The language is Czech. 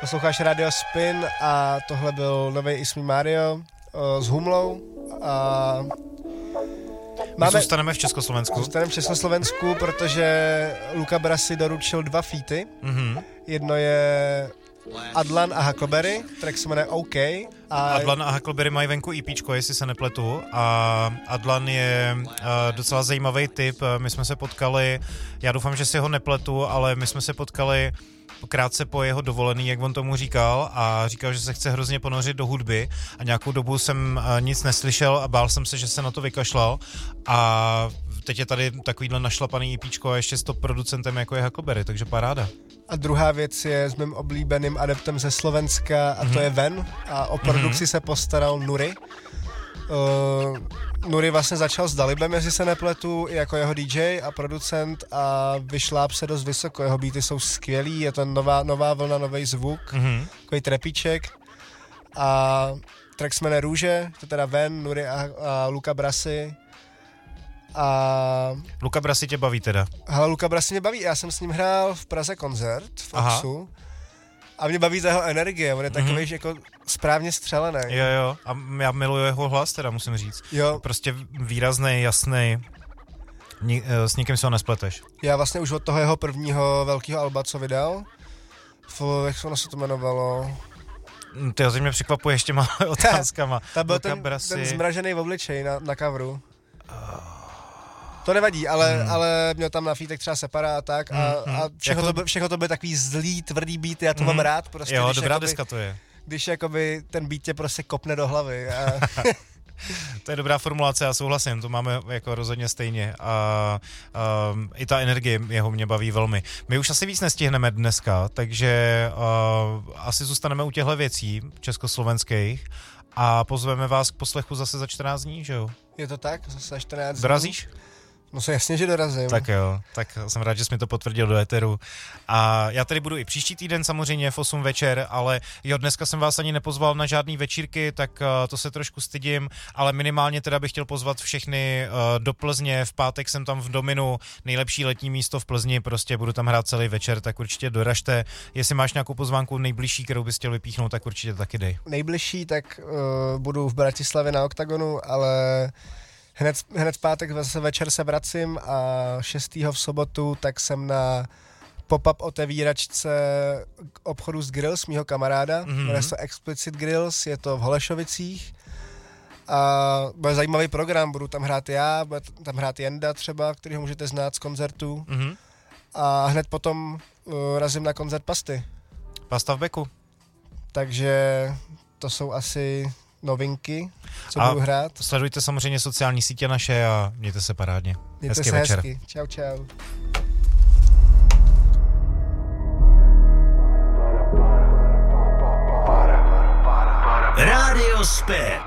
Posloucháš Radio Spin a tohle byl nový Is Me Mario s Humlou a my zůstaneme v Československu. Zůstaneme v Československu, protože Luca Brasi doručil 2 featy. Mm-hmm. Jedno je Adlan a Huckleberry, track se jmenuje OK. Adlan a Huckleberry mají venku EPčko, jestli se nepletu. A Adlan je docela zajímavý typ. My jsme se potkali, já doufám, že si ho nepletu, ale my jsme se potkali krátce po jeho dovolený, jak on tomu říkal, a říkal, že se chce hrozně ponořit do hudby a nějakou dobu jsem nic neslyšel a bál jsem se, že se na to vykašlal a teď je tady takovýhle našlapaný EPčko a ještě s top producentem, jako je Huckleberry, takže paráda. A druhá věc je s mým oblíbeným adeptem ze Slovenska a to je Ven a o produkci se postaral Nuri. Nuri vlastně začal s Dalibem, jestli se nepletu, jako jeho DJ a producent a vyšláp se dost vysoko. Jeho beaty jsou skvělý, je to nová vlna, nový zvuk, takový trepíček a track se jmenuje Růže, to teda Ven, Nuri a Luca Brasi. A Luca Brasi tě baví teda? Hele, Luca Brasi mě baví, já jsem s ním hrál v Praze koncert v Oxu. A mě baví za jeho energie, on je takový jako správně střelený. Jo, a já miluji jeho hlas teda, musím říct. Jo. Prostě výrazný, jasný, s nikým se ho nespleteš. Já vlastně už od toho jeho prvního velkého alba, co vydal, jak se to jmenovalo? Tyjo, teď mě překvapuje ještě malé otázkama. Ta byl ten zmražený v obličeji na coveru. To nevadí, ale měl tam na featek třeba Separa a tak a všechno to byly takový zlý, tvrdý beaty, já to mám rád. Prostě, jo, dobrá deska to je. Když jakoby ten beat tě prostě kopne do hlavy. A to je dobrá formulace, já souhlasím, to máme jako rozhodně stejně a i ta energie jeho mě baví velmi. My už asi víc nestihneme dneska, takže asi zůstaneme u těchto věcí československých a pozveme vás k poslechu zase za 14 dní, že jo? Je to tak? Zase za 14 dní. Dorazíš? No se jasně, že dorazím. Tak jo, tak jsem rád, že jsi mi to potvrdil do éteru. A já tady budu i příští týden samozřejmě v 8 večer, ale jo, dneska jsem vás ani nepozval na žádný večírky, tak to se trošku stydím, ale minimálně teda bych chtěl pozvat všechny do Plzně, v pátek jsem tam v Dominu, nejlepší letní místo v Plzni, prostě budu tam hrát celý večer, tak určitě doražte. Jestli máš nějakou pozvánku nejbližší, kterou bys chtěl vypíchnout, tak určitě taky dej. Nejbližší, tak budu v Bratislavě na Oktagonu, ale Hned v pátek zase večer se vracím a 6. v sobotu tak jsem na pop-up otevíračce obchodu s Grills, mýho kamaráda. Jmenuje se Explicit Grills, je to v Holešovicích a bude zajímavý program, budu tam hrát já, bude tam hrát Jenda třeba, kterýho můžete znát z koncertů a hned potom razím na koncert Pasty. Pasta v Beku. Takže to jsou asi novinky, co budu hrát. Sledujte samozřejmě sociální sítě naše a mějte se parádně. Mějte se večer. Hezky. Čau. Radio Spin.